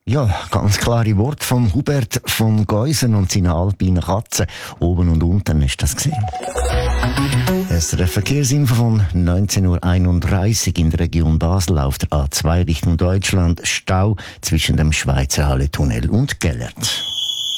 Ja, ganz klare Worte von Hubert von Geusen und seinen alpinen Katzen. Oben und unten ist das gesehen. SRF Verkehrsinfo von 19.31 Uhr in der Region Basel auf der A2 Richtung Deutschland. Stau zwischen dem Schweizerhalle-Tunnel und Gellert.